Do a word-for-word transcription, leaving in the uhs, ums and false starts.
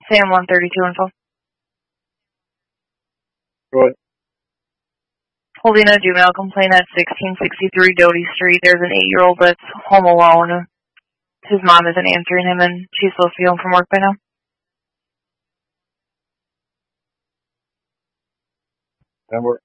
Sam one thirty-two info. Go ahead. Holding a juvenile complaint at sixteen sixty-three Doty Street. There's an eight-year-old that's home alone. His mom isn't answering him, and she's supposed to be home from work by now. Ten work.